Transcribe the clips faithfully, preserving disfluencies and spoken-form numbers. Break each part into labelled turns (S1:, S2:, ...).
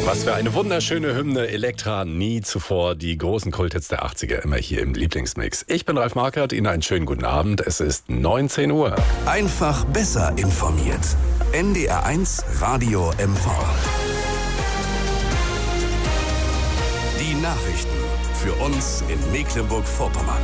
S1: Was für eine wunderschöne Hymne. Elektra, nie zuvor. Die großen Kulthits der achtziger, immer hier im Lieblingsmix. Ich bin Ralf Markert, Ihnen einen schönen guten Abend. Es ist neunzehn Uhr.
S2: Einfach besser informiert. N D R eins Radio M V. Die Nachrichten für uns in Mecklenburg-Vorpommern.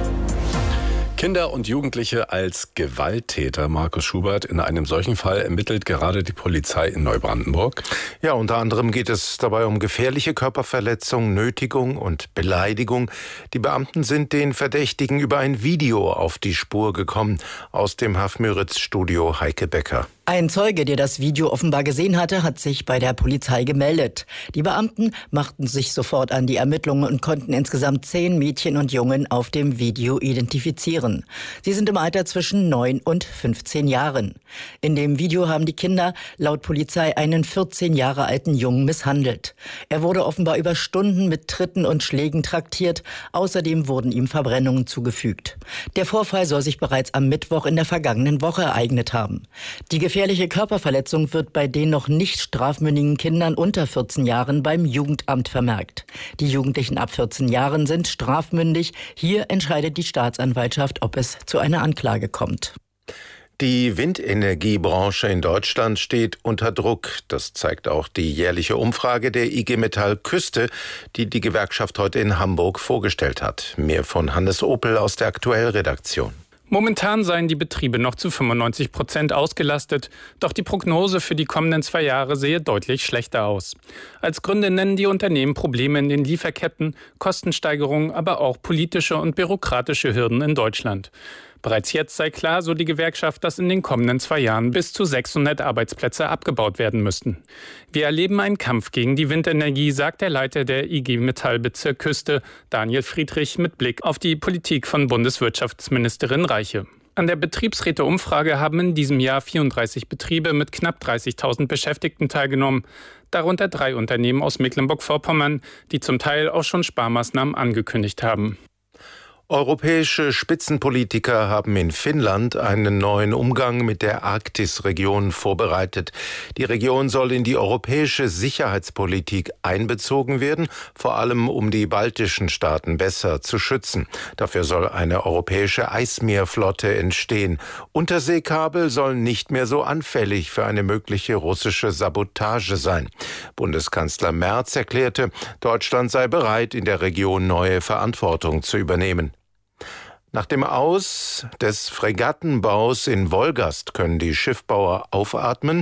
S1: Kinder und Jugendliche als Gewalttäter. Markus Schubert, in einem solchen Fall ermittelt gerade die Polizei in Neubrandenburg.
S3: Ja, unter anderem geht es dabei um gefährliche Körperverletzung, Nötigung und Beleidigung. Die Beamten sind den Verdächtigen über ein Video auf die Spur gekommen. Aus dem Hafmüritz-Studio Heike Becker.
S4: Ein Zeuge, der das Video offenbar gesehen hatte, hat sich bei der Polizei gemeldet. Die Beamten machten sich sofort an die Ermittlungen und konnten insgesamt zehn Mädchen und Jungen auf dem Video identifizieren. Sie sind im Alter zwischen neun und fünfzehn Jahren. In dem Video haben die Kinder laut Polizei einen vierzehn Jahre alten Jungen misshandelt. Er wurde offenbar über Stunden mit Tritten und Schlägen traktiert. Außerdem wurden ihm Verbrennungen zugefügt. Der Vorfall soll sich bereits am Mittwoch in der vergangenen Woche ereignet haben. Die gefährliche Körperverletzung wird bei den noch nicht strafmündigen Kindern unter vierzehn Jahren beim Jugendamt vermerkt. Die Jugendlichen ab vierzehn Jahren sind strafmündig. Hier entscheidet die Staatsanwaltschaft, ob es zu einer Anklage kommt.
S3: Die Windenergiebranche in Deutschland steht unter Druck. Das zeigt auch die jährliche Umfrage der I G Metall Küste, die die Gewerkschaft heute in Hamburg vorgestellt hat. Mehr von Hannes Opel aus der Aktuell-Redaktion.
S5: Momentan seien die Betriebe noch zu fünfundneunzig Prozent ausgelastet, doch die Prognose für die kommenden zwei Jahre sehe deutlich schlechter aus. Als Gründe nennen die Unternehmen Probleme in den Lieferketten, Kostensteigerungen, aber auch politische und bürokratische Hürden in Deutschland. Bereits jetzt sei klar, so die Gewerkschaft, dass in den kommenden zwei Jahren bis zu sechshundert Arbeitsplätze abgebaut werden müssten. Wir erleben einen Kampf gegen die Windenergie, sagt der Leiter der I G Metall Bezirk Küste, Daniel Friedrich, mit Blick auf die Politik von Bundeswirtschaftsministerin Reiche. An der Betriebsräteumfrage haben in diesem Jahr vierunddreißig Betriebe mit knapp dreißigtausend Beschäftigten teilgenommen, darunter drei Unternehmen aus Mecklenburg-Vorpommern, die zum Teil auch schon Sparmaßnahmen angekündigt haben.
S3: Europäische Spitzenpolitiker haben in Finnland einen neuen Umgang mit der Arktisregion vorbereitet. Die Region soll in die europäische Sicherheitspolitik einbezogen werden, vor allem um die baltischen Staaten besser zu schützen. Dafür soll eine europäische Eismeerflotte entstehen. Unterseekabel sollen nicht mehr so anfällig für eine mögliche russische Sabotage sein. Bundeskanzler Merz erklärte, Deutschland sei bereit, in der Region neue Verantwortung zu übernehmen. Nach dem Aus des Fregattenbaus in Wolgast können die Schiffbauer aufatmen.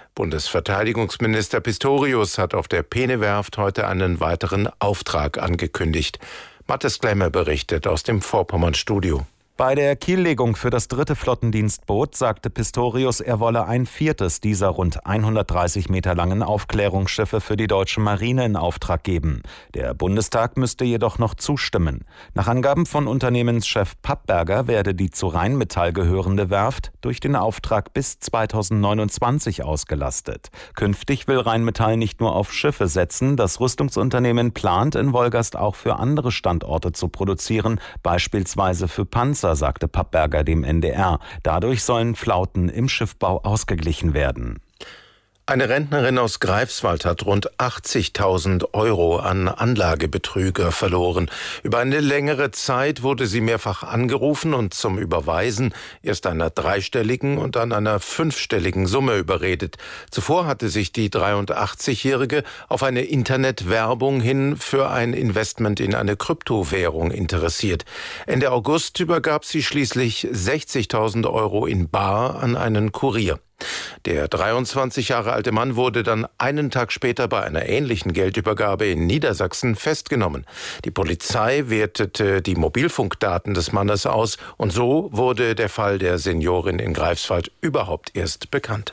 S3: Bundesverteidigungsminister Pistorius hat auf der Peene-Werft heute einen weiteren Auftrag angekündigt. Mathis Klemmer berichtet aus dem Vorpommern-Studio.
S6: Bei der Kiellegung für das dritte Flottendienstboot sagte Pistorius, er wolle ein viertes dieser rund hundertdreißig Meter langen Aufklärungsschiffe für die deutsche Marine in Auftrag geben. Der Bundestag müsste jedoch noch zustimmen. Nach Angaben von Unternehmenschef Pappberger werde die zu Rheinmetall gehörende Werft durch den Auftrag bis zweitausendneunundzwanzig ausgelastet. Künftig will Rheinmetall nicht nur auf Schiffe setzen, das Rüstungsunternehmen plant in Wolgast auch für andere Standorte zu produzieren, beispielsweise für Panzer, sagte Pappberger dem N D R. Dadurch sollen Flauten im Schiffbau ausgeglichen werden.
S3: Eine Rentnerin aus Greifswald hat rund achtzigtausend Euro an Anlagebetrüger verloren. Über eine längere Zeit wurde sie mehrfach angerufen und zum Überweisen erst einer dreistelligen und dann einer fünfstelligen Summe überredet. Zuvor hatte sich die dreiundachtzigjährige auf eine Internetwerbung hin für ein Investment in eine Kryptowährung interessiert. Ende August übergab sie schließlich sechzigtausend Euro in bar an einen Kurier. Der dreiundzwanzig Jahre alte Mann wurde dann einen Tag später bei einer ähnlichen Geldübergabe in Niedersachsen festgenommen. Die Polizei wertete die Mobilfunkdaten des Mannes aus und so wurde der Fall der Seniorin in Greifswald überhaupt erst bekannt.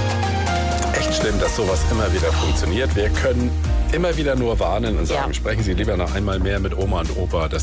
S1: Echt schlimm, dass sowas immer wieder funktioniert. Wir können immer wieder nur warnen und sagen, ja. Sprechen Sie lieber noch einmal mehr mit Oma und Opa. Das